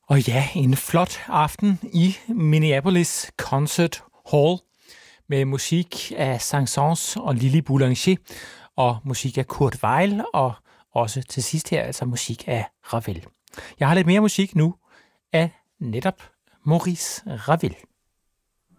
Og ja, en flot aften i Minneapolis Concert Hall med musik af Saint-Saëns og Lily Boulanger og musik af Kurt Weill og også til sidst her altså musik af Ravel. Jeg har lidt mere musik nu af netop Maurice Ravel.